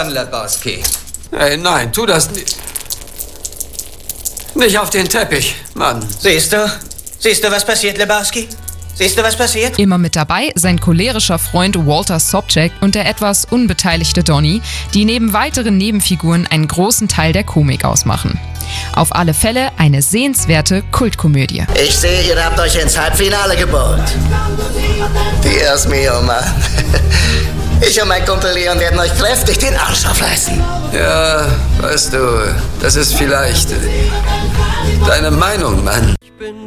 von Lebowski. Hey, nein, tu das nicht. Nicht auf den Teppich, Mann. Siehst du, was passiert, Lebowski? Siehst du, was passiert? Immer mit dabei sein cholerischer Freund Walter Sobchak und der etwas unbeteiligte Donnie, die neben weiteren Nebenfiguren einen großen Teil der Komik ausmachen. Auf alle Fälle eine sehenswerte Kultkomödie. Ich sehe, ihr habt euch ins Halbfinale gebohrt. Dios mio, Mann. Ich und mein Kumpel Leon werden euch kräftig den Arsch aufreißen. Ja, weißt du, das ist vielleicht deine Meinung, Mann.